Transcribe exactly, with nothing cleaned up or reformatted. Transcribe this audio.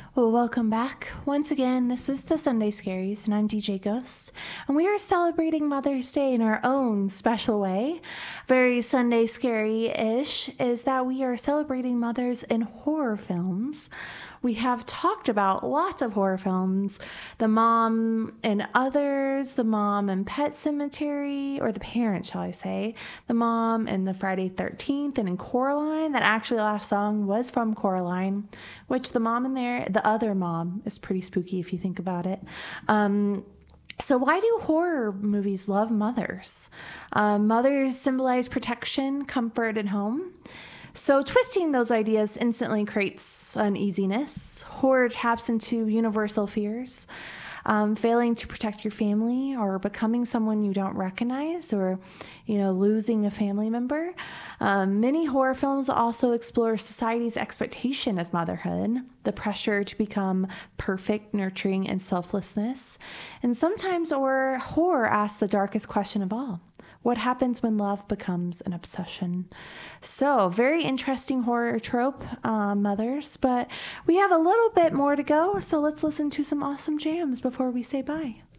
Well, welcome back. Once again, this is the Sunday Scaries, and I'm D J Ghost, and we are celebrating Mother's Day in our own special way. Very Sunday Scary-ish is that we are celebrating mothers in horror films. We have talked about lots of horror films, The Mom and Others, The Mom and Pet Sematary, or The Parent, shall I say, The Mom and the Friday thirteenth, and in Coraline. That actually last song was from Coraline, which the mom in there, the other mom, is pretty spooky if you think about it. Um, So why do horror movies love mothers? Uh, mothers symbolize protection, comfort, and home. So twisting those ideas instantly creates uneasiness. Horror taps into universal fears. Um, failing to protect your family, or becoming someone you don't recognize, or, you know, losing a family member. Um, many horror films also explore society's expectation of motherhood, the pressure to become perfect, nurturing, and selflessness. And sometimes or horror asks the darkest question of all: what happens when love becomes an obsession? So, very interesting horror trope, uh, mothers, but we have a little bit more to go, so let's listen to some awesome jams before we say bye.